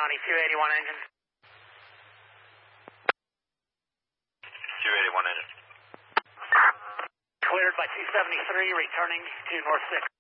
County, 281 engine. 281 engine. Cleared by 273, returning to North 6.